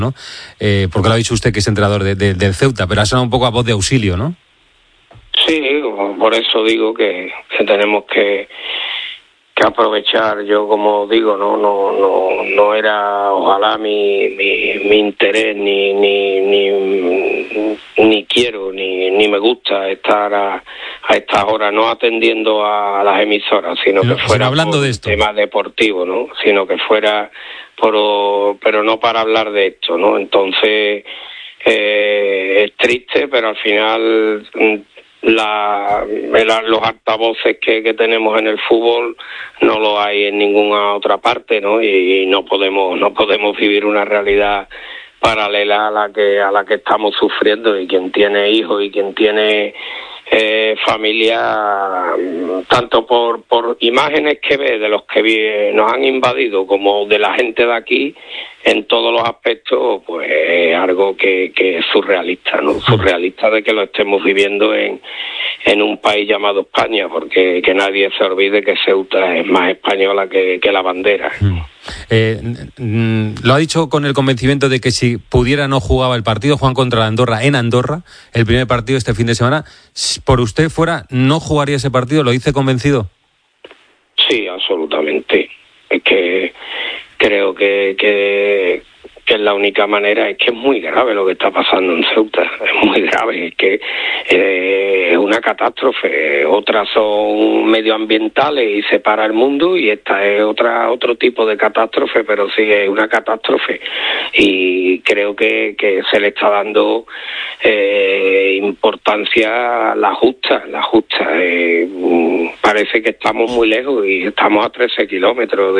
¿no? Porque lo ha dicho usted que es entrenador del Ceuta, pero ha sonado un poco a voz de auxilio, ¿no? Sí, por eso digo que tenemos que aprovechar. Yo, como digo, no era ojalá mi interés ni quiero ni me gusta estar a estas horas no atendiendo a las emisoras, sino que fuera hablando por de esto. Tema deportivo, ¿no? Sino que fuera pero no para hablar de esto, ¿no? Entonces es triste, pero al final los altavoces que tenemos en el fútbol no lo hay en ninguna otra parte, ¿no? Y no podemos vivir una realidad paralela a la que estamos sufriendo, y quien tiene hijos y quien tiene familia, tanto por imágenes que ve de los que nos han invadido como de la gente de aquí, en todos los aspectos, pues es algo que es surrealista, ¿no? Surrealista de que lo estemos viviendo en un país llamado España, porque que nadie se olvide que Ceuta es más española que la bandera. Lo ha dicho con el convencimiento de que si pudiera no jugaba el partido. Juegan contra la Andorra en Andorra, el primer partido este fin de semana. Por usted fuera, ¿no jugaría ese partido? ¿Lo dice convencido? Sí, absolutamente. Es que creo que es la única manera. Es que es muy grave lo que está pasando en Ceuta, es muy grave, es que es una catástrofe. Otras son medioambientales y separa el mundo, y esta es otro tipo de catástrofe, pero sí es una catástrofe, y creo que se le está dando importancia a la justa. Parece que estamos muy lejos, y estamos a 13 kilómetros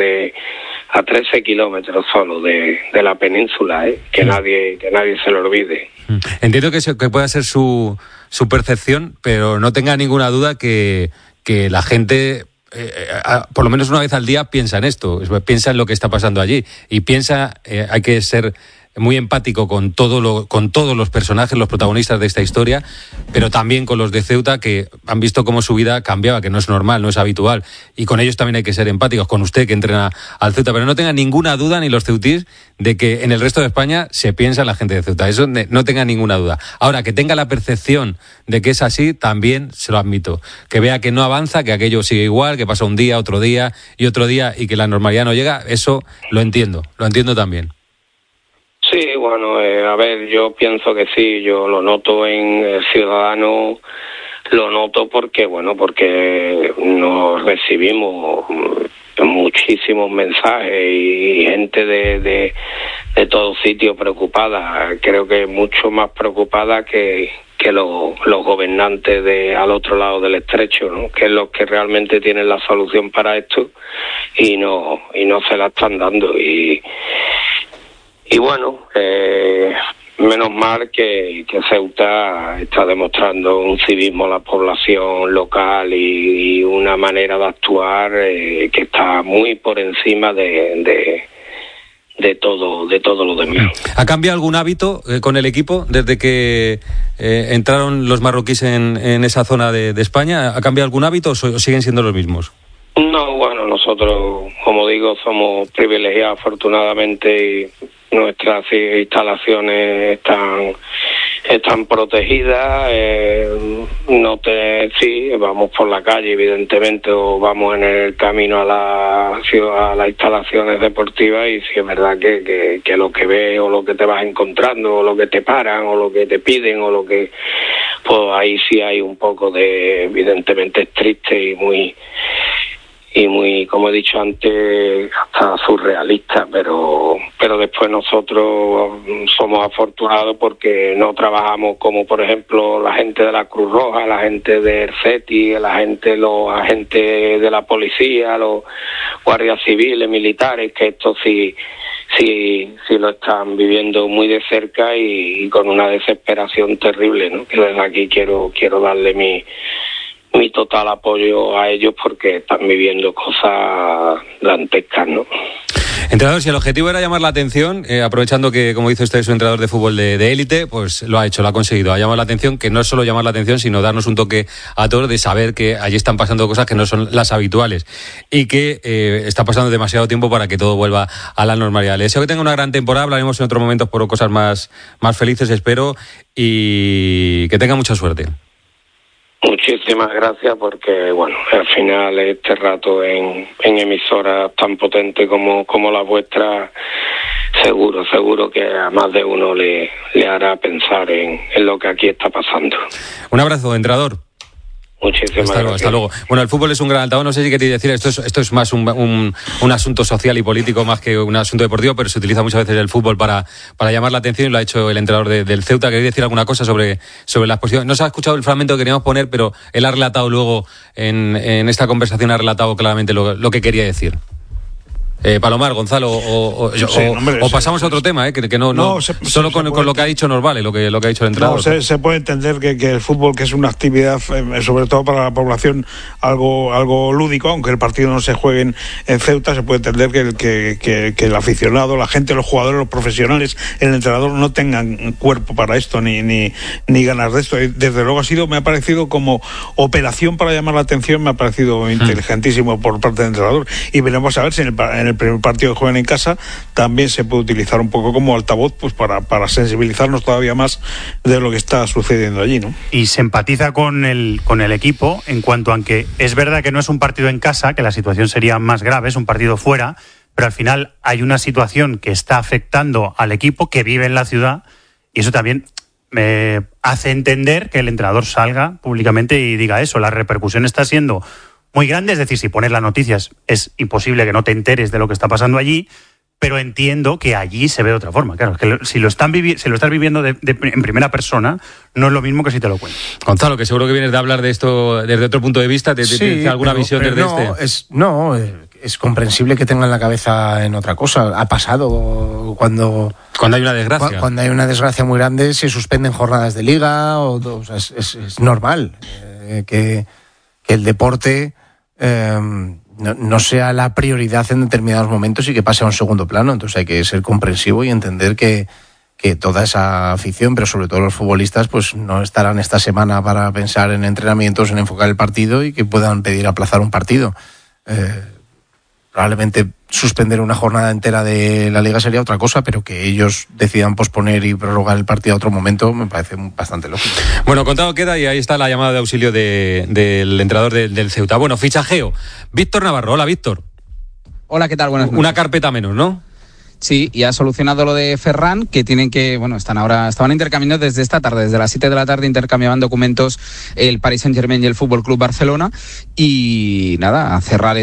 solo de la península, que nadie se lo olvide. Entiendo que pueda ser su percepción, pero no tenga ninguna duda que la gente, por lo menos una vez al día, piensa en esto, piensa en lo que está pasando allí, y piensa, hay que ser muy empático con todos los personajes, los protagonistas de esta historia, pero también con los de Ceuta, que han visto cómo su vida cambiaba, que no es normal, no es habitual, y con ellos también hay que ser empáticos, con usted que entrena al Ceuta, pero no tenga ninguna duda, ni los ceutís, de que en el resto de España se piensa en la gente de Ceuta, eso no tenga ninguna duda. Ahora, que tenga la percepción de que es así, también se lo admito, que vea que no avanza, que aquello sigue igual, que pasa un día, otro día, y que la normalidad no llega, eso lo entiendo también. Sí, bueno, a ver, yo pienso que sí, yo lo noto en el ciudadano, lo noto porque nos recibimos muchísimos mensajes y gente de todo sitio preocupada. Creo que mucho más preocupada que los gobernantes al otro lado del estrecho, ¿no? Que es los que realmente tienen la solución para esto, y no se la están dando. Y bueno, menos mal que Ceuta está demostrando un civismo a la población local y una manera de actuar que está muy por encima de todo lo demás. ¿Ha cambiado algún hábito con el equipo desde que entraron los marroquíes en esa zona de España? ¿Ha cambiado algún hábito o siguen siendo los mismos? No, bueno, nosotros, como digo, somos privilegiados afortunadamente, y nuestras instalaciones están protegidas. Sí, vamos por la calle, evidentemente, o vamos en el camino a las instalaciones deportivas, y sí es verdad que lo que ves o lo que te vas encontrando o lo que te paran o lo que te piden pues ahí sí hay un poco evidentemente es triste y muy, como he dicho antes, hasta surrealista, pero después nosotros somos afortunados porque no trabajamos como, por ejemplo, la gente de la Cruz Roja, la gente de CETI, los agentes de la policía, los guardias civiles, militares, que esto sí lo están viviendo muy de cerca y con una desesperación terrible, ¿no? Que desde aquí quiero darle mi total apoyo a ellos, porque están viviendo cosas dantescas, ¿no? Entrenador, si el objetivo era llamar la atención, aprovechando que, como dice usted, es un entrenador de fútbol de élite, pues lo ha hecho, lo ha conseguido. Ha llamado la atención, que no es solo llamar la atención, sino darnos un toque a todos de saber que allí están pasando cosas que no son las habituales y que está pasando demasiado tiempo para que todo vuelva a la normalidad. Le deseo que tenga una gran temporada, hablaremos en otros momentos por cosas más felices, espero, y que tenga mucha suerte. Muchísimas gracias, porque bueno, al final este rato en emisoras tan potentes como la vuestra, seguro que a más de uno le hará pensar en lo que aquí está pasando. Un abrazo, entrenador. Muchísimas gracias. Hasta luego. Bueno, el fútbol es un gran altavoz, no sé si queréis decir, esto es más un asunto social y político más que un asunto deportivo, pero se utiliza muchas veces el fútbol para llamar la atención, y lo ha hecho el entrenador del Ceuta. ¿Queréis decir alguna cosa sobre la exposición? No se ha escuchado el fragmento que queríamos poner, pero él ha relatado luego, en esta conversación, ha relatado claramente lo que quería decir. Palomar, Gonzalo, o pasamos a otro tema, que no solo con lo que ha dicho nos vale lo que ha dicho el entrenador. No, se puede entender que el fútbol, que es una actividad sobre todo para la población algo lúdico, aunque el partido no se juegue en Ceuta, se puede entender que el aficionado, la gente, los jugadores, los profesionales, el entrenador no tengan cuerpo para esto ni ganas de esto. Desde luego me ha parecido como operación para llamar la atención, me ha parecido inteligentísimo por parte del entrenador, y veremos a ver si en el primer partido que juegan en casa también se puede utilizar un poco como altavoz, pues para sensibilizarnos todavía más de lo que está sucediendo allí, ¿no? Y se empatiza con el equipo en cuanto a que es verdad que no es un partido en casa, que la situación sería más grave, es un partido fuera, pero al final hay una situación que está afectando al equipo que vive en la ciudad, y eso también me hace entender que el entrenador salga públicamente y diga eso. La repercusión está siendo muy grande, es decir, si pones las noticias es imposible que no te enteres de lo que está pasando allí, pero entiendo que allí se ve de otra forma. Claro, es que si lo estás viviendo en primera persona, no es lo mismo que si te lo cuento. Gonzalo, que seguro que vienes de hablar de esto desde otro punto de vista, ¿tienes alguna visión desde Es comprensible que tengan la cabeza en otra cosa. Ha pasado cuando hay una desgracia. Cuando hay una desgracia muy grande, se suspenden jornadas de liga, o sea, es normal que el deporte no sea la prioridad en determinados momentos y que pase a un segundo plano. Entonces hay que ser comprensivo y entender que toda esa afición, pero sobre todo los futbolistas, pues no estarán esta semana para pensar en entrenamientos, en enfocar el partido, y que puedan pedir aplazar un partido. Probablemente suspender una jornada entera de la Liga sería otra cosa, pero que ellos decidan posponer y prorrogar el partido a otro momento me parece bastante lógico. Bueno, contado queda, y ahí está la llamada de auxilio del entrenador del Ceuta. Bueno, fichajeo. Víctor Navarro. Hola, Víctor. Hola, ¿qué tal? Buenas noches. Una carpeta menos, ¿no? Sí, y ha solucionado lo de Ferran, que tienen que, estaban intercambiando desde esta tarde, desde las 7 de la tarde intercambiaban documentos el Paris Saint-Germain y el Fútbol Club Barcelona, y nada, a cerrar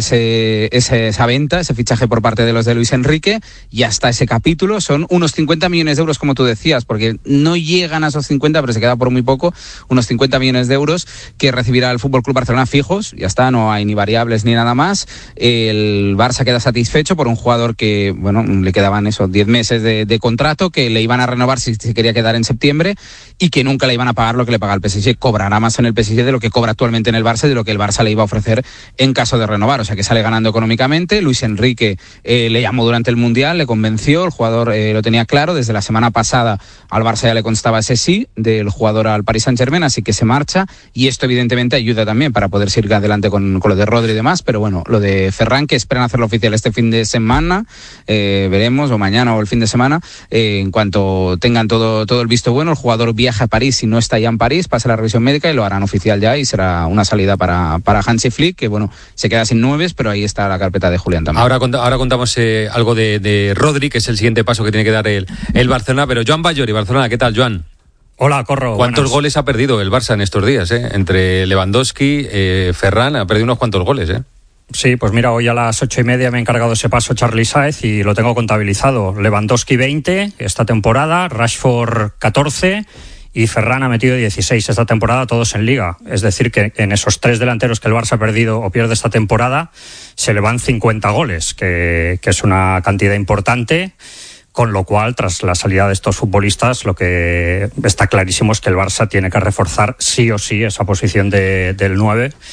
esa venta, ese fichaje por parte de los de Luis Enrique, y hasta ese capítulo son unos 50 millones de euros, como tú decías, porque no llegan a esos 50, pero se queda por muy poco, unos 50 millones de euros que recibirá el Fútbol Club Barcelona fijos, ya está, no hay ni variables ni nada más. El Barça queda satisfecho por un jugador que, le queda esos 10 meses de contrato, que le iban a renovar si se quería quedar en septiembre, y que nunca le iban a pagar lo que le paga el PSG. Cobrará más en el PSG de lo que cobra actualmente en el Barça y de lo que el Barça le iba a ofrecer en caso de renovar, o sea que sale ganando económicamente. Luis Enrique le llamó durante el Mundial, le convenció, el jugador lo tenía claro, desde la semana pasada al Barça ya le constaba ese sí del jugador al Paris Saint-Germain, así que se marcha, y esto evidentemente ayuda también para poder seguir adelante con lo de Rodri y demás. Pero bueno, lo de Ferran, que esperan hacerlo oficial este fin de semana, veremos, o mañana o el fin de semana, en cuanto tengan todo el visto bueno. El jugador viaja a París, si no está ya en París, pasa la revisión médica y lo harán oficial ya, y será una salida para Hansi Flick, que se queda sin nueves, pero ahí está la carpeta de Julián también. Ahora contamos algo de Rodri, que es el siguiente paso que tiene que dar el Barcelona. Pero Joan Ballori, Barcelona, ¿qué tal, Joan? Hola, Corro. ¿Cuántos goles ha perdido el Barça en estos días? Entre Lewandowski, Ferran, ha perdido unos cuantos goles, Sí, pues mira, hoy a las 8:30 me ha encargado ese paso Charly Sáez y lo tengo contabilizado. Lewandowski 20 esta temporada, Rashford 14 y Ferran ha metido 16 esta temporada, todos en Liga. Es decir, que en esos 3 delanteros que el Barça ha perdido o pierde esta temporada, se le van 50 goles, que es una cantidad importante. Con lo cual, tras la salida de estos futbolistas, lo que está clarísimo es que el Barça tiene que reforzar sí o sí esa posición del 9.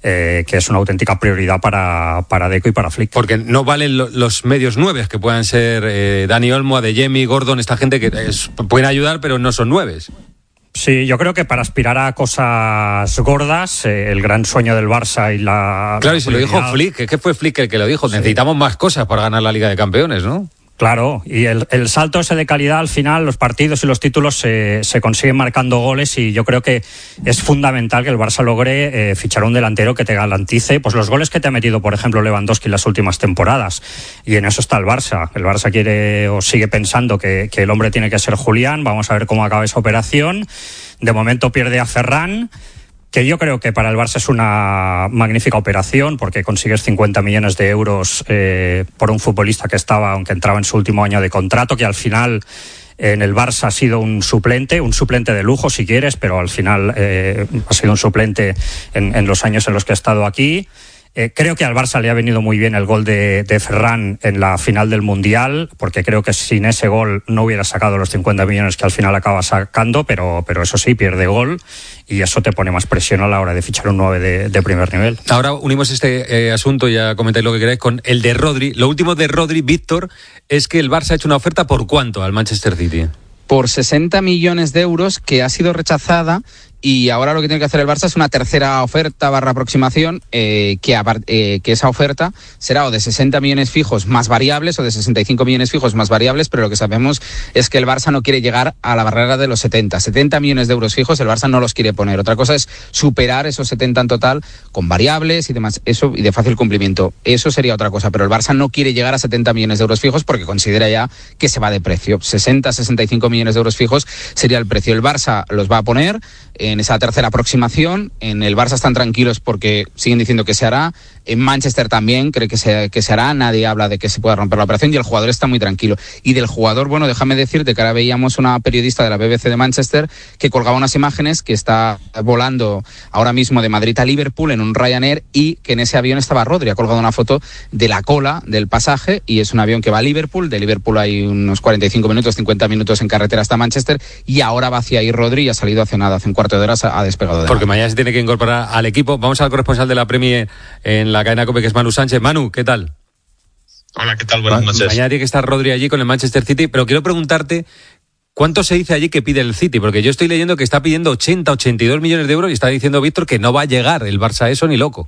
que es una auténtica prioridad para Deco y para Flick. Porque no valen los medios 9, que puedan ser Dani Olmo, Adeyemi, Gordon, esta gente que pueden ayudar, pero no son 9. Sí, yo creo que para aspirar a cosas gordas, el gran sueño del Barça y la... Claro, y se lo dijo Flick, es que fue Flick el que lo dijo, sí. Necesitamos más cosas para ganar la Liga de Campeones, ¿no? Claro, y el salto ese de calidad, al final los partidos y los títulos se consiguen marcando goles, y yo creo que es fundamental que el Barça logre fichar un delantero que te garantice pues los goles que te ha metido, por ejemplo, Lewandowski en las últimas temporadas, y en eso está el Barça. El Barça quiere o sigue pensando que el hombre tiene que ser Julián. Vamos a ver cómo acaba esa operación. De momento pierde a Ferran, que yo creo que para el Barça es una magnífica operación, porque consigues 50 millones de euros por un futbolista que aunque entraba en su último año de contrato, que al final en el Barça ha sido un suplente de lujo si quieres, pero al final ha sido un suplente en los años en los que ha estado aquí. Creo que al Barça le ha venido muy bien el gol de Ferran en la final del Mundial, porque creo que sin ese gol no hubiera sacado los 50 millones que al final acaba sacando, pero eso sí, pierde gol, y eso te pone más presión a la hora de fichar un 9 de primer nivel. Ahora unimos este asunto, ya comentáis lo que queráis, con el de Rodri. Lo último de Rodri, Víctor, es que el Barça ha hecho una oferta ¿por cuánto al Manchester City? Por 60 millones de euros, que ha sido rechazada, y ahora lo que tiene que hacer el Barça es una tercera oferta / aproximación, que esa oferta será o de 60 millones fijos más variables o de 65 millones fijos más variables, pero lo que sabemos es que el Barça no quiere llegar a la barrera de los 70 millones de euros fijos, el Barça no los quiere poner. Otra cosa es superar esos 70 en total con variables y demás, eso, y de fácil cumplimiento. Eso sería otra cosa, pero el Barça no quiere llegar a 70 millones de euros fijos porque considera ya que se va de precio. 65 millones de euros fijos sería el precio. El Barça los va a poner en esa tercera aproximación. En el Barça están tranquilos porque siguen diciendo que se hará. En Manchester también cree que se hará. Nadie habla de que se pueda romper la operación y el jugador está muy tranquilo. Y del jugador, bueno, déjame decirte que ahora veíamos una periodista de la BBC de Manchester que colgaba unas imágenes que está volando ahora mismo de Madrid a Liverpool en un Ryanair, y que en ese avión estaba Rodri. Ha colgado una foto de la cola del pasaje, y es un avión que va a Liverpool. De Liverpool hay unos 45 minutos, 50 minutos en carretera hasta Manchester, y ahora va hacia ahí Rodri, y ha salido hace nada, hace un cuarto de hora ha despegado de porque mañana se tiene que incorporar al equipo. Vamos al corresponsal de la Premier en la cadena COPE, que es Manu Sánchez. Manu, ¿qué tal? Hola, ¿qué tal? Buenas noches. Mañana tiene que estar Rodri allí con el Manchester City, pero quiero preguntarte, ¿cuánto se dice allí que pide el City? Porque yo estoy leyendo que está pidiendo 82 millones de euros y está diciendo Víctor que no va a llegar el Barça a eso ni loco.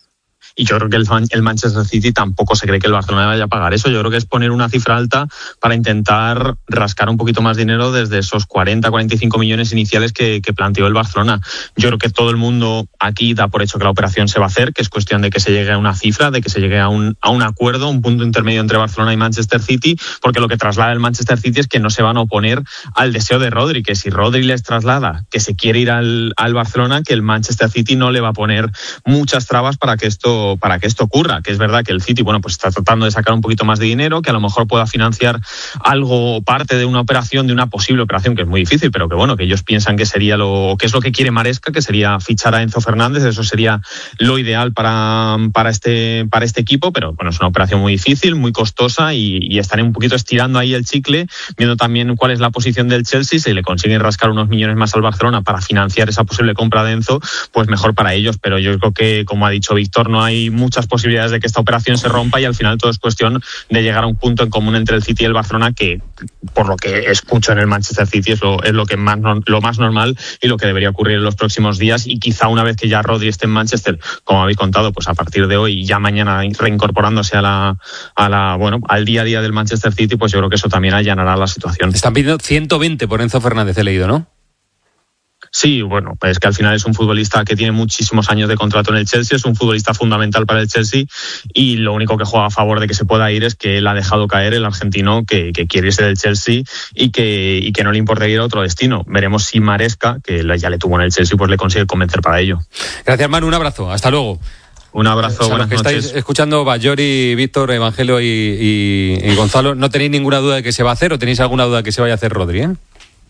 Y yo creo que el Manchester City tampoco se cree que el Barcelona vaya a pagar eso. Yo creo que es poner una cifra alta para intentar rascar un poquito más dinero desde esos 40-45 millones iniciales que planteó el Barcelona. Yo creo que todo el mundo aquí da por hecho que la operación se va a hacer, que es cuestión de que se llegue a una cifra, de que se llegue a un acuerdo, un punto intermedio entre Barcelona y Manchester City, porque lo que traslada el Manchester City es que no se van a oponer al deseo de Rodri, que si Rodri les traslada que se quiere ir al Barcelona, que el Manchester City no le va a poner muchas trabas para que esto ocurra. Que es verdad que el City, bueno, pues está tratando de sacar un poquito más de dinero, que a lo mejor pueda financiar algo, parte de una operación, de una posible operación, que es muy difícil, pero que bueno, que ellos piensan que sería que es lo que quiere Maresca, que sería fichar a Enzo Fernández. Eso sería lo ideal para este equipo, pero bueno, es una operación muy difícil, muy costosa, y están un poquito estirando ahí el chicle, viendo también cuál es la posición del Chelsea. Si le consiguen rascar unos millones más al Barcelona para financiar esa posible compra de Enzo, pues mejor para ellos. Pero yo creo que, como ha dicho Víctor, no hay muchas posibilidades de que esta operación se rompa, y al final todo es cuestión de llegar a un punto en común entre el City y el Barcelona, que por lo que escucho en el Manchester City es lo más normal y lo que debería ocurrir en los próximos días. Y quizá una vez que ya Rodri esté en Manchester, como habéis contado, pues a partir de hoy, ya mañana reincorporándose al día a día del Manchester City, pues yo creo que eso también allanará la situación. Están pidiendo 120 por Enzo Fernández, he leído, ¿no? Sí, bueno, es que al final es un futbolista que tiene muchísimos años de contrato en el Chelsea, es un futbolista fundamental para el Chelsea, y lo único que juega a favor de que se pueda ir es que él ha dejado caer, el argentino, que quiere irse del Chelsea y que no le importa ir a otro destino. Veremos si Maresca, que ya le tuvo en el Chelsea, pues le consigue convencer para ello. Gracias, Manu, un abrazo, hasta luego. Un abrazo, buenas noches. Estáis escuchando, Bajori, Víctor, Evangelio y Gonzalo, ¿no tenéis ninguna duda de que se va a hacer, o tenéis alguna duda de que se vaya a hacer Rodri,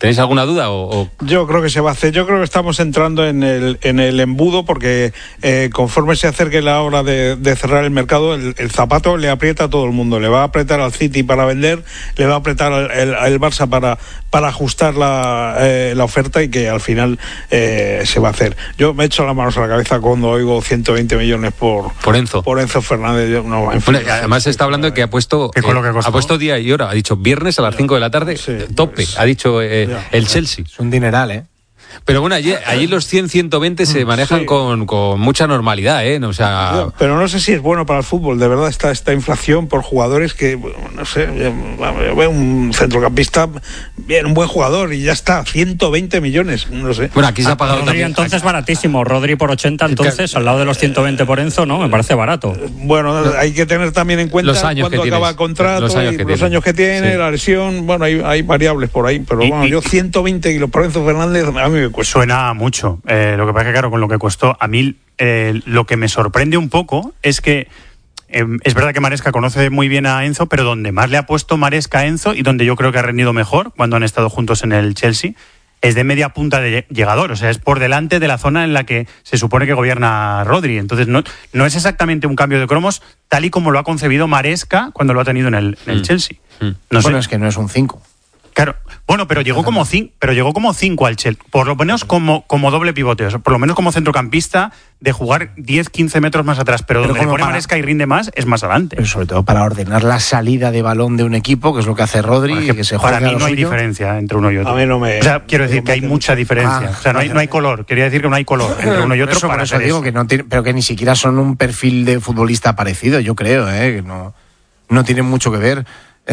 ¿Tenéis alguna duda? O... Yo creo que se va a hacer. Yo creo que estamos entrando en el embudo porque conforme se acerque la hora de cerrar el mercado, el zapato le aprieta a todo el mundo. Le va a apretar al City para vender, le va a apretar al Barça para ajustar la oferta y que al final se va a hacer. Yo me echo las manos a la cabeza cuando oigo 120 millones por Enzo Fernández. No, en fin, además se está hablando de que ha puesto día y hora. Ha dicho viernes a las 5 de la tarde, tope. Ha dicho el Chelsea. Es un dineral, ¿eh? Pero bueno, allí los 100-120 se manejan con mucha normalidad, ¿eh? O sea... Pero no sé si es bueno para el fútbol, de verdad, esta inflación por jugadores que, no sé, veo un centrocampista, bien, un buen jugador y ya está, 120 millones, no sé. Bueno, aquí se ha pagado Rodri también. Entonces baratísimo, Rodri por 80 entonces, al lado de los 120 por Enzo, ¿no? Me parece barato. Bueno, hay que tener también en cuenta cuándo acaba el contrato, los años que tiene, sí. La lesión, bueno, hay variables por ahí, pero bueno, yo 120 kilos por Enzo Fernández, a mí me cuesta. Suena mucho. Lo que pasa es que, claro, con lo que costó, a mí lo que me sorprende un poco es que es verdad que Maresca conoce muy bien a Enzo, pero donde más le ha puesto Maresca a Enzo y donde yo creo que ha rendido mejor cuando han estado juntos en el Chelsea es de media punta de llegador, o sea, es por delante de la zona en la que se supone que gobierna Rodri. Entonces no es exactamente un cambio de cromos tal y como lo ha concebido Maresca cuando lo ha tenido en el Chelsea. No sé. Bueno, es que no es un 5. Claro, bueno, pero llegó como 5 al Chelsea, por lo menos como doble pivote, o sea, por lo menos como centrocampista de jugar 10-15 metros más atrás, pero donde le pone Maresca y rinde más es más adelante. Pero sobre todo para ordenar la salida de balón de un equipo, que es lo que hace Rodri, y que se juega. Para mí no hay diferencia entre uno y otro. A mí no me... O sea, quiero decir que hay mucha diferencia. O sea, no hay color. Quería decir que no hay color entre uno y otro. Por eso digo que no tiene, pero que ni siquiera son un perfil de futbolista parecido, yo creo, que no tienen mucho que ver.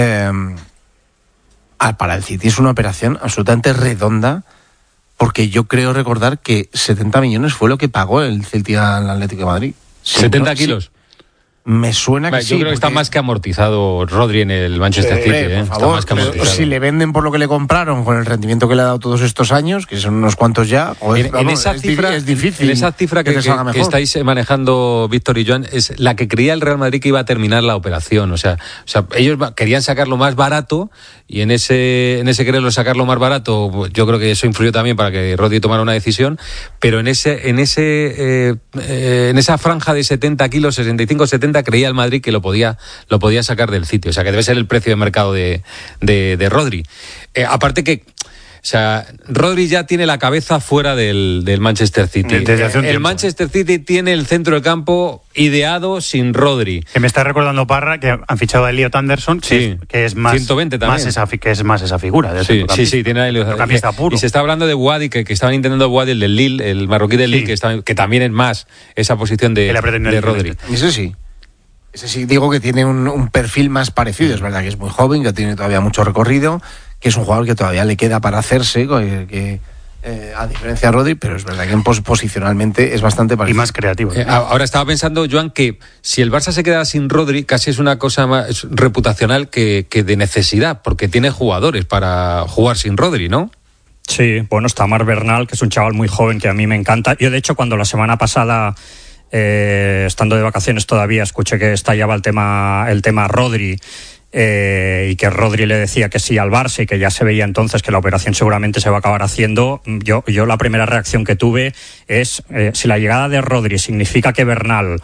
Para el City es una operación absolutamente redonda, porque yo creo recordar que 70 millones fue lo que pagó el Celta al Atlético de Madrid. 70 kilos. Sí. Me suena que yo creo que está más que amortizado Rodri en el Manchester City. Por favor, está más que amortizado. Si le venden por lo que le compraron, con el rendimiento que le ha dado todos estos años, que son unos cuantos ya, es difícil. En esa cifra que estáis manejando, Víctor y Joan, es la que creía el Real Madrid que iba a terminar la operación. O sea, ellos querían sacarlo más barato, y en ese quererlo sacarlo más barato, yo creo que eso influyó también para que Rodri tomara una decisión. Pero en esa franja de 70 kilos, 65-70, creía el Madrid que lo podía sacar del sitio. O sea, que debe ser el precio de mercado de Rodri. Aparte que, o sea, Rodri ya tiene la cabeza fuera del Manchester City. El Manchester City tiene el centro del campo ideado sin Rodri. Que me está recordando Parra que han fichado a Elliot Anderson, que es más 120 también. Que es más esa figura. Sí, tiene a Elliot. Y se está hablando de Wadi, que estaban intentando Wadi, el del Lille, el marroquí del Lille, que también es más esa posición de Rodri. Ese sí digo que tiene un perfil más parecido. Es verdad que es muy joven, que tiene todavía mucho recorrido, que es un jugador que todavía le queda para hacerse, a diferencia de Rodri, pero es verdad que posicionalmente es bastante parecido. Y más creativo. Ahora estaba pensando, Joan, que si el Barça se queda sin Rodri, casi es una cosa más reputacional que de necesidad, porque tiene jugadores para jugar sin Rodri, ¿no? Sí, bueno, está Marc Bernal, que es un chaval muy joven que a mí me encanta. Yo, de hecho, cuando la semana pasada, estando de vacaciones todavía, escuché que estallaba el tema Rodri, y que Rodri le decía que sí al Barça y que ya se veía entonces que la operación seguramente se va a acabar haciendo. Yo la primera reacción que tuve es, si la llegada de Rodri significa que Bernal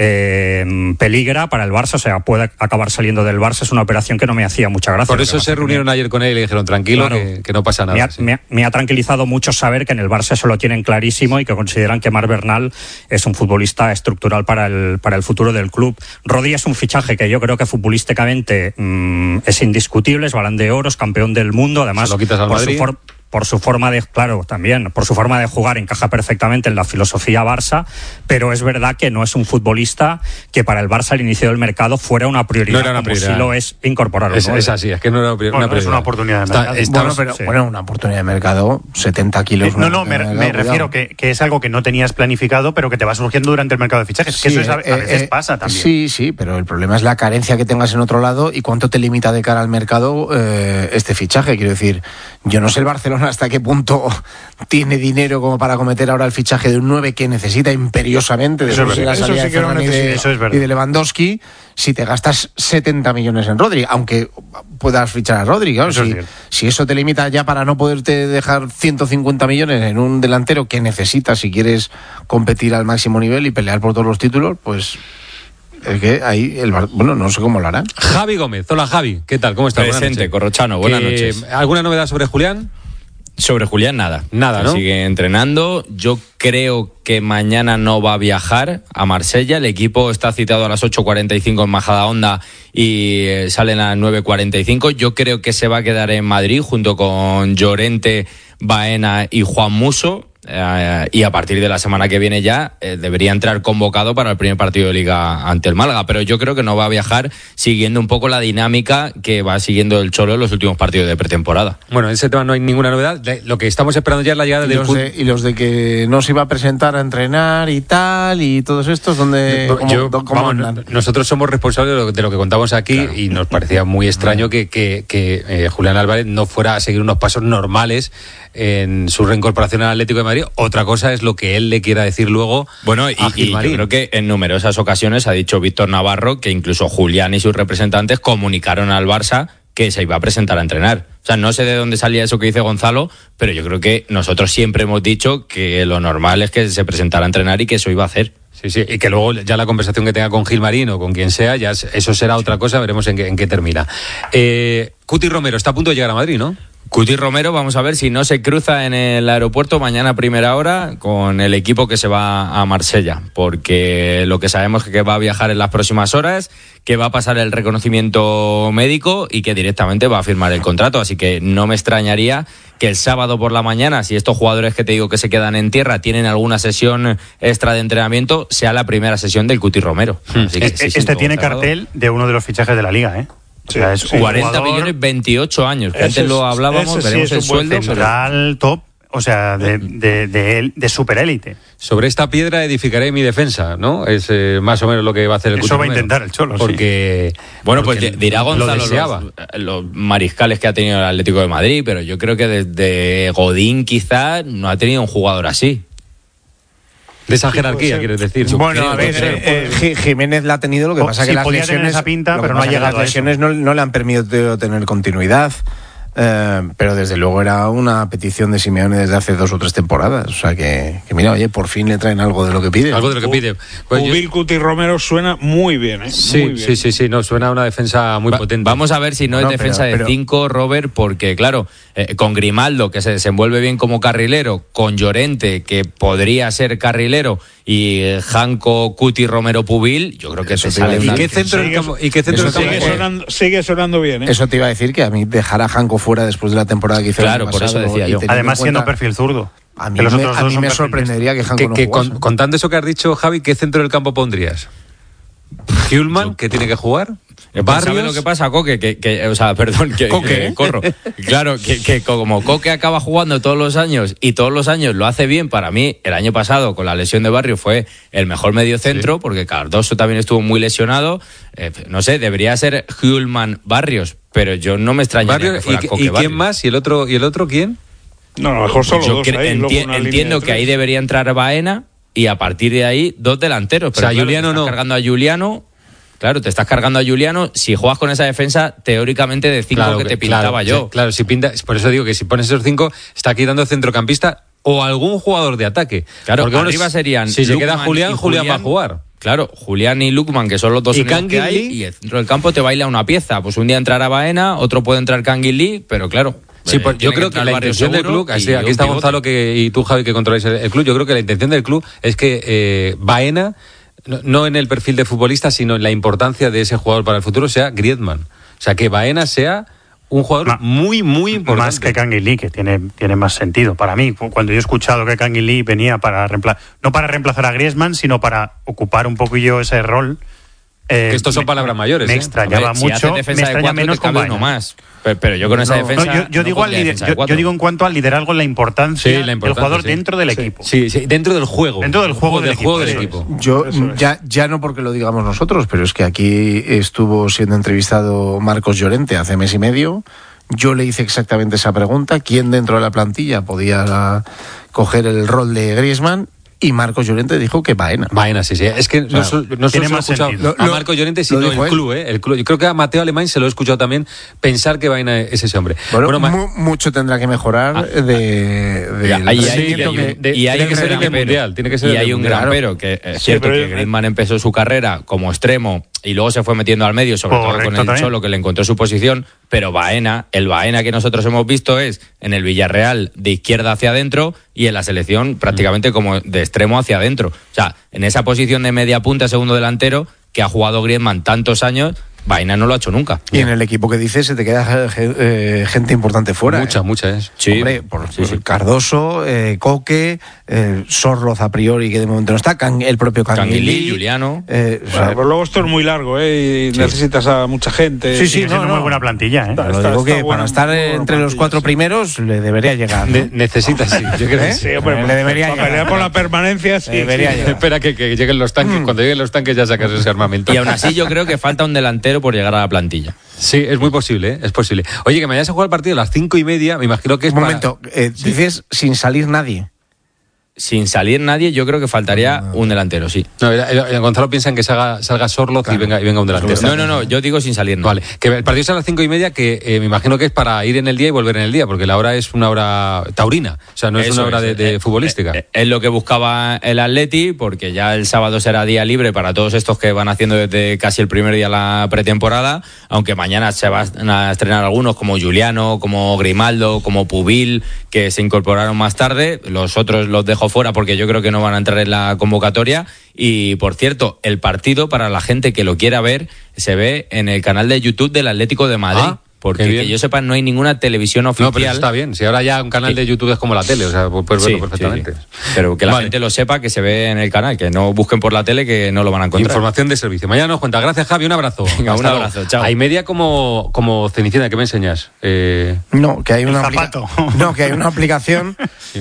peligra para el Barça, o sea, puede acabar saliendo del Barça, es una operación que no me hacía mucha gracia. Por eso se reunieron ayer con él y le dijeron, tranquilo, claro, que no pasa nada. Me ha tranquilizado mucho saber que en el Barça eso lo tienen clarísimo y que consideran que Marc Bernal es un futbolista estructural para el futuro del club. Rodri es un fichaje que yo creo que futbolísticamente es indiscutible, es Balón de Oro, es campeón del mundo, además se lo quitas al Madrid. Por su forma de, claro, también, por su forma de jugar encaja perfectamente en la filosofía Barça, pero es verdad que no es un futbolista que para el Barça al inicio del mercado fuera una prioridad, como si lo es incorporarlo. Es así, es que no era una prioridad. Es una oportunidad de mercado. Una oportunidad de mercado, 70 kilos. Me refiero que es algo que no tenías planificado, pero que te va surgiendo durante el mercado de fichajes. Sí, que eso a veces pasa también. Sí, pero el problema es la carencia que tengas en otro lado y cuánto te limita de cara al mercado este fichaje. Quiero decir, yo no sé el Barcelona Barcelona hasta qué punto tiene dinero como para cometer ahora el fichaje de un 9 que necesita imperiosamente después de la salida de Ferran y de Lewandowski, si te gastas 70 millones en Rodri, aunque puedas fichar a Rodri, claro, si eso te limita ya para no poderte dejar 150 millones en un delantero que necesitas si quieres competir al máximo nivel y pelear por todos los títulos, pues es que ahí no sé cómo lo harán. Javi Gómez, hola Javi, ¿qué tal? ¿Cómo estás? Presente, Corrochano, buenas noches. ¿Alguna novedad sobre Julián? Sobre Julián nada, ¿no? Sigue entrenando. Yo creo que mañana no va a viajar a Marsella. El equipo está citado a las 8:45 en Majadahonda y salen a las 9:45. Yo creo que se va a quedar en Madrid junto con Llorente, Baena y Juan Musso. Y a partir de la semana que viene ya debería entrar convocado para el primer partido de Liga ante el Málaga, pero yo creo que no va a viajar siguiendo un poco la dinámica que va siguiendo el Cholo en los últimos partidos de pretemporada. Bueno, en ese tema no hay ninguna novedad. Lo que estamos esperando ya es la llegada y los de que no se iba a presentar a entrenar y tal, y todos estos, donde nosotros somos responsables de lo que contamos aquí, claro. Y nos parecía muy extraño que Julián Álvarez no fuera a seguir unos pasos normales en su reincorporación al Atlético de Madrid. Otra cosa es lo que él le quiera decir luego. Bueno, y yo creo que en numerosas ocasiones ha dicho Víctor Navarro que incluso Julián y sus representantes comunicaron al Barça que se iba a presentar a entrenar. O sea, no sé de dónde salía eso que dice Gonzalo, pero yo creo que nosotros siempre hemos dicho que lo normal es que se presentara a entrenar y que eso iba a hacer. Sí, y que luego ya la conversación que tenga con Gilmarín o con quien sea, ya eso será otra cosa, veremos en qué termina. Cuti Romero está a punto de llegar a Madrid, ¿no? Cuti Romero, vamos a ver si no se cruza en el aeropuerto mañana a primera hora con el equipo que se va a Marsella, porque lo que sabemos es que va a viajar en las próximas horas, que va a pasar el reconocimiento médico y que directamente va a firmar el contrato, así que no me extrañaría que el sábado por la mañana, si estos jugadores que te digo que se quedan en tierra tienen alguna sesión extra de entrenamiento, sea la primera sesión del Cuti Romero. Así que, este tiene cartel de uno de los fichajes de la Liga, ¿eh? O sea, es 40 millones, 28 años. Que antes lo hablábamos, veremos el sueldo. Central top, o sea, de superélite. Sobre esta piedra edificaré mi defensa, ¿no? Es más o menos lo que va a hacer el Cuti Romero. Eso va a intentar el Cholo, porque, sí. Bueno, pues dirá Gonzalo los mariscales que ha tenido el Atlético de Madrid, pero yo creo que desde Godín quizá no ha tenido un jugador así. De esa jerarquía, quieres decir. Bueno, a ver, Jiménez la ha tenido, lo que pasa que las lesiones, esa pinta, pero no ha llegado las lesiones no le han permitido tener continuidad. Pero desde luego era una petición de Simeone desde hace 2 o 3 temporadas. O sea que mira, oye, por fin le traen algo de lo que pide. Algo de lo que pide. Pues Cuti Romero suena muy bien, ¿eh? Sí, muy bien. sí, no, suena una defensa muy potente. Vamos a ver si no es defensa de 5, Robert, porque claro, con Grimaldo, que se desenvuelve bien como carrilero, con Llorente, que podría ser carrilero, y Janko, Cuti, Romero, Pubil, yo creo que eso sale una... ¿Y qué centro del campo? Sigue sonando bien, ¿eh? Eso te iba a decir, que a mí dejar a Janko fuera después de la temporada que hizo. Claro, por eso decía yo. Además, siendo perfil zurdo. A mí me sorprendería que Janko no jugase. Contando eso que has dicho, Javi, ¿qué centro del campo pondrías? Hjulman, que tiene que jugar. ¿Sabes lo que pasa, Coque? Corro. Claro, que como Coque acaba jugando todos los años y todos los años lo hace bien, para mí, el año pasado con la lesión de Barrios fue el mejor mediocentro, sí. Porque Cardoso también estuvo muy lesionado. No sé, debería ser Hjulman Barrios, pero yo no me extrañaría que fuera Coque. ¿Y quién más? ¿Y el otro quién? No, a lo mejor solo dos ahí. Entiendo que ahí debería entrar Baena y a partir de ahí 2 delanteros. Pero o sea, claro, Juliano no. Cargando a Juliano. Claro, te estás cargando a Juliano. Si juegas con esa defensa, teóricamente de 5 claro, que te pintaba yo. Claro, si pinta, por eso digo que si pones esos 5, está quitando centrocampista o algún jugador de ataque. Claro, porque arriba serían. Si se queda Julián va a jugar. Claro, Julián y Lukman, que son los dos que hay, y el centro del campo te baila una pieza. Pues un día entrará Baena, otro puede entrar Canguil Lee, pero claro. Sí, pues yo creo que la intención del club, aquí está Gonzalo y tú, Javi, que controláis el club, yo creo que la intención del club es que Baena, no en el perfil de futbolista, sino en la importancia de ese jugador para el futuro, sea Griezmann. O sea, que Baena sea un jugador muy, muy importante. Más que Canguil Lee, que tiene más sentido para mí. Cuando yo he escuchado que Canguil Lee venía no para reemplazar a Griezmann, sino para ocupar un poquillo ese rol. Que estos son palabras mayores. Me extrañaba mucho, me extraña menos con Baena. Más. Pero yo con esa defensa... Yo digo en cuanto al liderazgo, la importancia del jugador dentro del equipo. Sí, dentro del juego. Dentro del juego del equipo. Yo, ya no porque lo digamos nosotros, pero es que aquí estuvo siendo entrevistado Marcos Llorente hace mes y medio, Yo le hice exactamente esa pregunta, ¿quién dentro de la plantilla podía coger el rol de Griezmann? Y Marcos Llorente dijo que Baena. Baena, sí. Es que no solo he escuchado a Marcos Llorente, sino el club, el club. Yo creo que a Mateo Alemán se lo he escuchado también pensar que Baena es ese hombre. Bueno, mucho tendrá que mejorar tiene que ser el mundial. Y hay un gran pero, que es cierto que Griezmann empezó su carrera como extremo y luego se fue metiendo al medio, sobre todo con el Cholo, que le encontró su posición, pero el Baena que nosotros hemos visto es en el Villarreal de izquierda hacia adentro y en la selección prácticamente como de extremo hacia adentro. O sea, en esa posición de media punta, segundo delantero, que ha jugado Griezmann tantos años, Baena no lo ha hecho nunca. Y en el equipo que dices se te queda gente importante fuera. Mucha. Sí. Hombre, por Cardoso, Coque, Sorloz a priori, que de momento no está, el propio Canguilí, Juliano. Pero luego esto es muy largo, y necesitas a mucha gente. Sí, es una muy buena plantilla. Para estar entre los 4 primeros le debería llegar. Necesitas, sí. Yo creo que sí, hombre, le debería llegar. Para pelear por la permanencia, sí. Debería llegar. Espera que lleguen los tanques. Cuando lleguen los tanques ya sacas ese armamento. Y aún así yo creo que falta un delantero por llegar a la plantilla. Sí, es muy posible, es posible. Oye, que mañana se juega el partido a las 5:30, me imagino que es un momento, dices sin salir nadie. Sin salir nadie, yo creo que faltaría un delantero, sí. No, Gonzalo piensa en que salga Sorloz, claro, y venga un delantero. No, yo digo sin salir. No. Vale, que el partido es a las 5:30, que me imagino que es para ir en el día y volver en el día, porque la hora es una hora taurina, o sea, no es una hora de futbolística. Es lo que buscaba el Atleti, porque ya el sábado será día libre para todos estos que van haciendo desde casi el primer día la pretemporada, aunque mañana se van a estrenar algunos como Juliano, como Grimaldo, como Pubil, que se incorporaron más tarde. Los otros los dejo fuera porque yo creo que no van a entrar en la convocatoria. Y por cierto, el partido, para la gente que lo quiera ver, se ve en el canal de YouTube del Atlético de Madrid. Porque que yo sepa, no hay ninguna televisión oficial. No, pero eso está bien. Si ahora ya un canal de YouTube es como la tele, o sea, puedes verlo perfectamente. Sí. Pero que la gente lo sepa, que se ve en el canal, que no busquen por la tele, que no lo van a encontrar. Información de servicio. Mañana nos cuenta. Gracias, Javi. Un abrazo. Venga, un abrazo. Chao. Hay media como Cenicienta. ¿Qué me enseñas? No, que hay una aplicación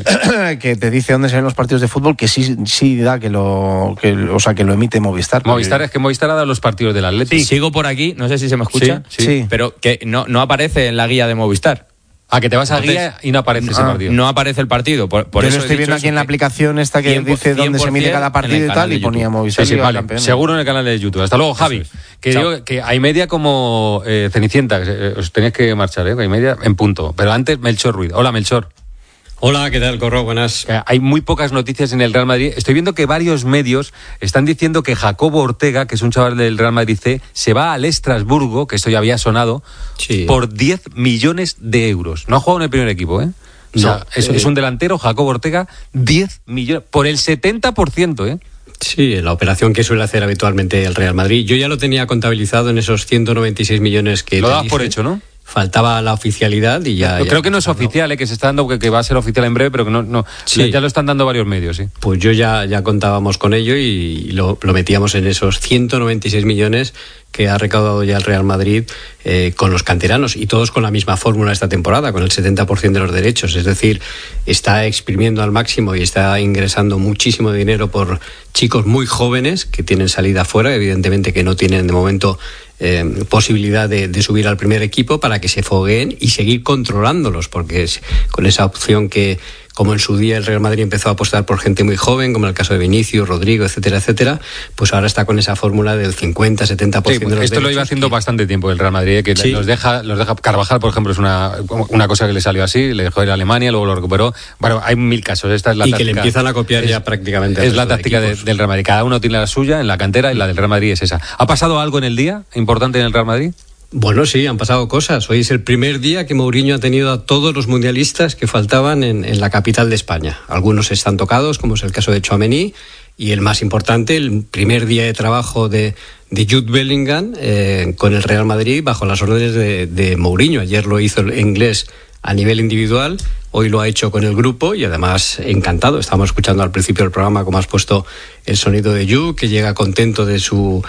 que te dice dónde se ven los partidos de fútbol, que sí da que lo emite Movistar. Es que Movistar ha dado los partidos del Atleti. Sí. Sigo por aquí, no sé si se me escucha. Sí. Pero que no aparece en la guía de Movistar. Que te vas a guía y no aparece ese partido. No aparece el partido. Por yo eso lo estoy viendo aquí en la aplicación esta que dice dónde se emite cada partido y tal, y ponía Movistar. Sí, vale. Seguro en el canal de YouTube. Hasta luego, Javi. Que digo que hay media como Cenicienta. Os tenéis que marchar, hay media en punto. Pero antes, Melchor Ruiz. Hola, Melchor. Hola, ¿qué tal, Corro? Buenas. Hay muy pocas noticias en el Real Madrid. Estoy viendo que varios medios están diciendo que Jacobo Ortega, que es un chaval del Real Madrid C, se va al Estrasburgo, que esto ya había sonado, por 10 millones de euros. No ha jugado en el primer equipo, ¿eh? O sea, es un delantero, Jacobo Ortega, 10 millones, por el 70%, ¿eh? Sí, la operación que suele hacer habitualmente el Real Madrid. Yo ya lo tenía contabilizado en esos 196 millones que... Lo das por hecho, ¿no? Faltaba la oficialidad y ya... Creo que no es oficial, que se está dando, que va a ser oficial en breve, pero que no sí. Ya lo están dando varios medios, sí. Pues yo ya contábamos con ello y lo metíamos en esos 196 millones que ha recaudado ya el Real Madrid con los canteranos, y todos con la misma fórmula esta temporada, con el 70% de los derechos. Es decir, está exprimiendo al máximo y está ingresando muchísimo dinero por chicos muy jóvenes que tienen salida fuera, evidentemente que no tienen de momento posibilidad de subir al primer equipo, para que se fogueen y seguir controlándolos, porque es con esa opción que, como en su día el Real Madrid empezó a apostar por gente muy joven, como en el caso de Vinicius, Rodrigo, etcétera, pues ahora está con esa fórmula del 50-70% de los derechos. Esto lo iba haciendo bastante tiempo el Real Madrid, que los deja Carvajal, por ejemplo, es una cosa que le salió así, le dejó ir a Alemania, luego lo recuperó. Bueno, hay 1000 casos. Esta es la táctica, que le empiezan a copiar ya prácticamente. Es la táctica del Real Madrid. Cada uno tiene la suya en la cantera y la del Real Madrid es esa. ¿Ha pasado algo en el día importante en el Real Madrid? Bueno, sí, han pasado cosas. Hoy es el primer día que Mourinho ha tenido a todos los mundialistas que faltaban en la capital de España. Algunos están tocados, como es el caso de Tchouaméni, y el más importante, el primer día de trabajo de Jude Bellingham con el Real Madrid bajo las órdenes de Mourinho. Ayer lo hizo el inglés a nivel individual, hoy lo ha hecho con el grupo y además encantado. Estábamos escuchando al principio del programa cómo has puesto el sonido de Jude, que llega contento de su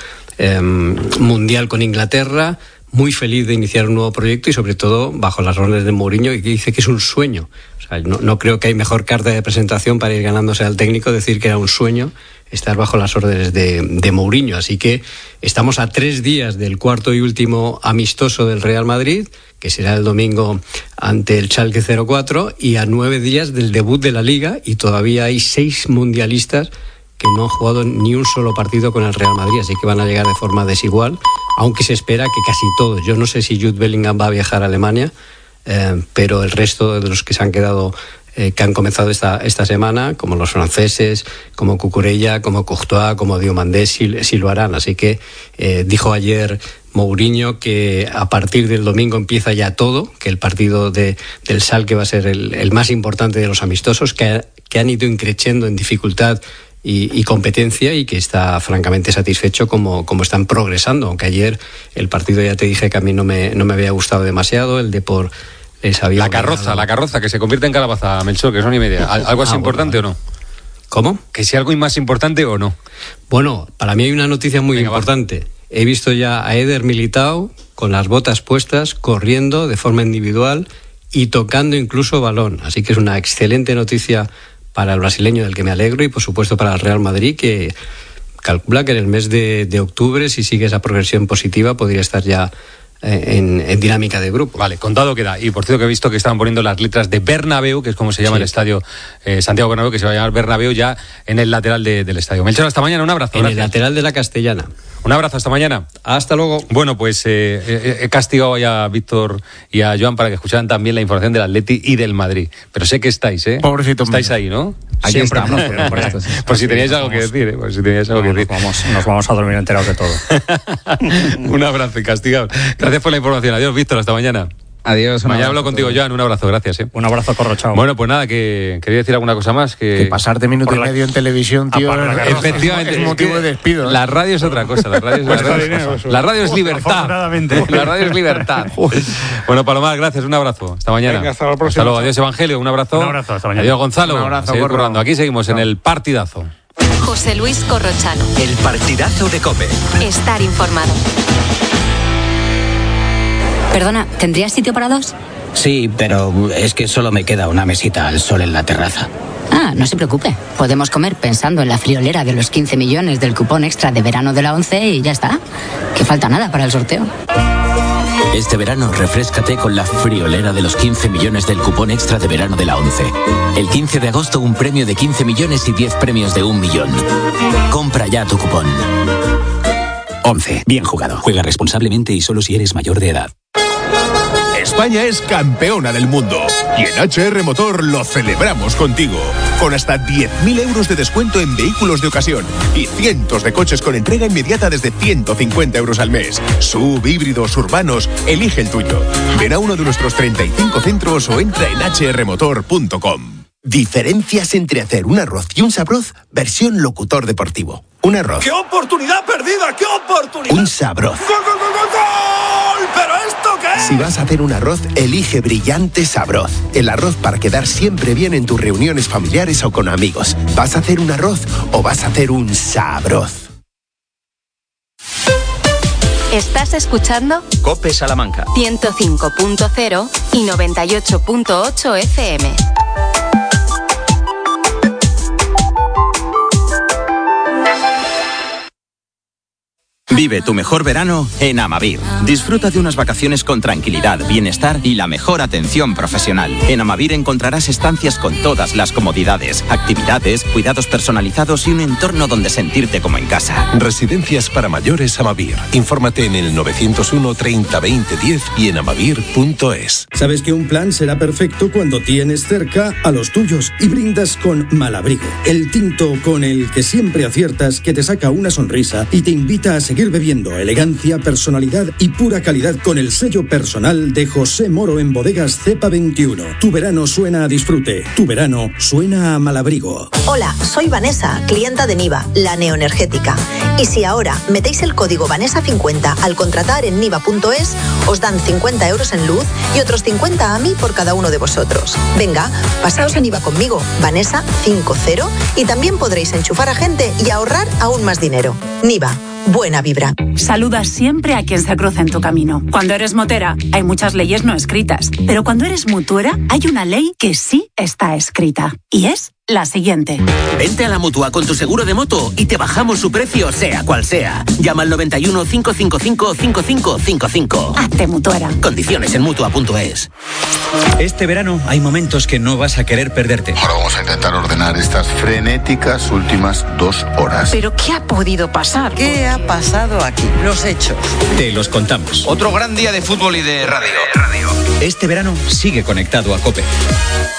mundial con Inglaterra, muy feliz de iniciar un nuevo proyecto y sobre todo bajo las órdenes de Mourinho, y que dice que es un sueño. O sea, no creo que hay mejor carta de presentación para ir ganándose al técnico, decir que era un sueño estar bajo las órdenes de Mourinho. Así que estamos a 3 días del cuarto y último amistoso del Real Madrid, que será el domingo ante el Schalke 04, y a 9 días del debut de la Liga, y todavía hay 6 mundialistas que no han jugado ni un solo partido con el Real Madrid, así que van a llegar de forma desigual, aunque se espera que casi todos. Yo no sé si Jude Bellingham va a viajar a Alemania, pero el resto de los que se han quedado, que han comenzado esta semana, como los franceses, como Cucurella, como Courtois, como Diomandé, sí lo harán. Así que dijo ayer Mourinho que a partir del domingo empieza ya todo, que el partido del Schalke va a ser el más importante de los amistosos, que han ido increciendo en dificultad y competencia, y que está francamente satisfecho como están progresando, aunque ayer el partido, ya te dije que a mí no me había gustado demasiado, el Depor les había... La carroza, que se convierte en calabaza, Melchor, que son y media. ¿Algo así importante o no? ¿Cómo? ¿Que si algo más importante o no? Bueno, para mí hay una noticia muy importante. He visto ya a Eder Militao con las botas puestas, corriendo de forma individual y tocando incluso balón. Así que es una excelente noticia para el brasileño, del que me alegro, y por supuesto para el Real Madrid, que calcula que en el mes de octubre, si sigue esa progresión positiva, podría estar ya en dinámica de grupo. Vale, contado queda. Y por cierto, que he visto que estaban poniendo las letras de Bernabéu, que es como se llama el estadio Santiago Bernabéu, que se va a llamar Bernabéu, ya en el lateral del estadio. Melchor, hasta mañana, un abrazo. Gracias. El lateral de la Castellana. Un abrazo, hasta mañana. Hasta luego. Bueno, pues he castigado ya a Víctor y a Joan para que escucharan también la información del Atleti y del Madrid. Pero sé que estáis, Pobrecito. Estáis ahí, ¿no? Aquí siempre estamos. Por si teníais algo que decir, Por si teníais algo que decir. Nos vamos a dormir enterados de todo. Un abrazo y castigado. Gracias por la información. Adiós, Víctor, hasta mañana. Adiós. Mañana hablo contigo, Joan. Un abrazo, gracias. Un abrazo, Corro, chao. Bueno, pues nada, que quería decir alguna cosa más. Que pasarte minuto y medio en televisión, tío, efectivamente, es motivo de despido. La radio es otra cosa. La radio es libertad. La radio es libertad. Bueno, Palomar, gracias. Un abrazo. Hasta mañana. Venga, hasta la próxima. Hasta luego. Adiós, Evangelio. Un abrazo. Un abrazo, hasta mañana. Adiós, Gonzalo. Un abrazo, Seguir currando. Aquí seguimos en el partidazo. José Luis Corrochano. El partidazo de COPE. Estar informado. Perdona, ¿tendrías sitio para 2? Sí, pero es que solo me queda una mesita al sol en la terraza. Ah, no se preocupe. Podemos comer pensando en la friolera de los 15 millones del cupón extra de verano de la ONCE y ya está. Que falta nada para el sorteo. Este verano refréscate con la friolera de los 15 millones del cupón extra de verano de la ONCE. El 15 de agosto un premio de 15 millones y 10 premios de 1 millón. Compra ya tu cupón. ONCE. Bien jugado. Juega responsablemente y solo si eres mayor de edad. España es campeona del mundo y en HR Motor lo celebramos contigo. Con hasta 10.000 euros de descuento en vehículos de ocasión y cientos de coches con entrega inmediata desde 150 euros al mes. SUV, híbridos, urbanos, elige el tuyo. Ven a uno de nuestros 35 centros o entra en hrmotor.com. Diferencias entre hacer un arroz y un sabroz versión locutor deportivo. Un arroz. ¡Qué oportunidad perdida! ¡Qué oportunidad! Un sabroz. ¡Gol, gol, gol, gol, gol! ¿Pero esto qué es? Si vas a hacer un arroz, elige Brillante Sabroz. El arroz para quedar siempre bien en tus reuniones familiares o con amigos. ¿Vas a hacer un arroz o vas a hacer un sabroz? ¿Estás escuchando? COPE Salamanca. 105.0 y 98.8 FM. Vive tu mejor verano en Amavir. Disfruta de unas vacaciones con tranquilidad, bienestar y la mejor atención profesional. En Amavir encontrarás estancias con todas las comodidades, actividades, cuidados personalizados y un entorno donde sentirte como en casa. Residencias para mayores Amavir. Infórmate en el 901 30 20 10 y en amavir.es. Sabes que un plan será perfecto cuando tienes cerca a los tuyos y brindas con Malabrigo, el tinto con el que siempre aciertas, que te saca una sonrisa y te invita a seguir bebiendo. Elegancia, personalidad y pura calidad con el sello personal de José Moro en Bodegas Cepa 21. Tu verano suena a disfrute. Tu verano suena a Malabrigo. Hola, soy Vanessa, clienta de Niva, la neoenergética. Y si ahora metéis el código Vanessa50 al contratar en niva.es, os dan 50 euros en luz y otros 50 a mí por cada uno de vosotros. Venga, pasaos a Niva conmigo, Vanessa50, y también podréis enchufar a gente y ahorrar aún más dinero. Niva. Buena vibra. Saluda siempre a quien se cruza en tu camino. Cuando eres motera, hay muchas leyes no escritas. Pero cuando eres mutuera, hay una ley que sí está escrita. Y es la siguiente. Vente a la Mutua con tu seguro de moto y te bajamos su precio, sea cual sea. Llama al 91 555 5555. Hazte mutuera. Condiciones en Mutua.es. Este verano hay momentos que no vas a querer perderte. Ahora vamos a intentar ordenar estas frenéticas últimas 2 horas. ¿Pero qué ha podido pasar? ¿Qué ha pasado aquí? Los hechos. Te los contamos. Otro gran día de fútbol y de radio. Este verano sigue conectado a COPE.